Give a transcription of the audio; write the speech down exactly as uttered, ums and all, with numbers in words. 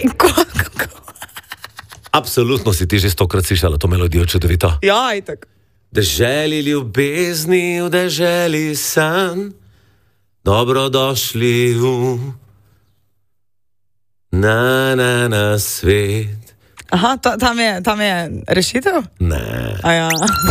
Absolutno si ti že stokrat slišala to melodijo, čudovito. Ja, itak. Deželi ljubezni, v deželi san, dobrodošli v na, na, na svet. Aha, ta, tam, je, tam je rešitev? Ne. A ja.